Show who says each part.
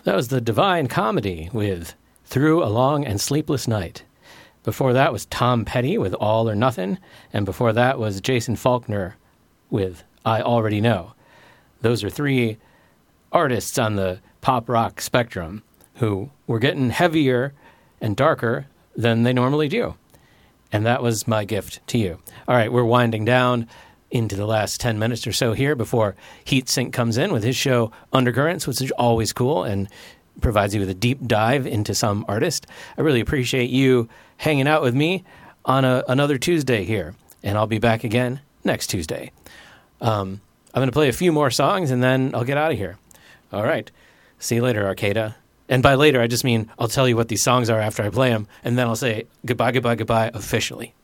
Speaker 1: That was the Divine Comedy with Through a Long and Sleepless Night. Before that was Tom Petty with All or Nothing, and before that was Jason Faulkner with I Already Know. Those are three artists on the pop rock spectrum who were getting heavier and darker than they normally do. And that was my gift to you. All right, we're winding down into the last 10 minutes or so here before Heat Sink comes in with his show Undercurrents, which is always cool and provides you with a deep dive into some artist. I really appreciate you hanging out with me on another Tuesday here, and I'll be back again next Tuesday. I'm going to play a few more songs, and then I'll get out of here. All right. See you later, Arcada. And by later, I just mean I'll tell you what these songs are after I play them, and then I'll say goodbye, goodbye, goodbye officially.